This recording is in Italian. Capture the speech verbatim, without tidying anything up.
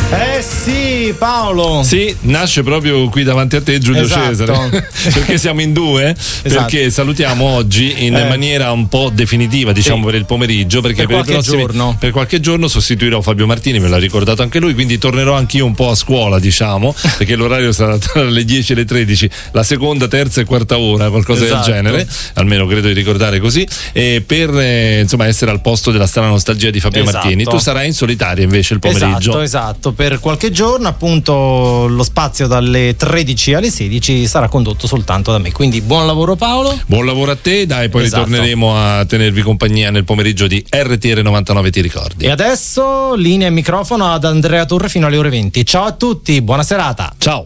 Eh sì, Paolo. Sì, nasce proprio qui davanti a te Giulio Esatto. Cesare. Perché siamo in due? Esatto. Perché salutiamo oggi in Eh. maniera un po' definitiva, diciamo, Sì. per il pomeriggio. Perché Per per, i qualche prossimi- giorno. per qualche giorno sostituirò Fabio Martini, me l'ha ricordato anche lui, quindi tornerò anch'io un po' a scuola, diciamo, perché l'orario sarà tra le dieci e le tredici, la seconda, terza e quarta ora, qualcosa Esatto. del genere, almeno credo di ricordare così, e per eh, insomma essere al posto della strana nostalgia di Fabio Esatto. Martini. Tu sarai in solitaria invece il pomeriggio. Esatto, esatto. Per qualche giorno, appunto, lo spazio dalle tredici alle sedici sarà condotto soltanto da me. Quindi buon lavoro, Paolo. Buon lavoro a te, dai, poi Esatto. ritorneremo a tenervi compagnia nel pomeriggio di R T R novantanove, ti ricordi? E adesso linea e microfono ad Andrea Torre fino alle ore venti. Ciao a tutti, buona serata. Ciao.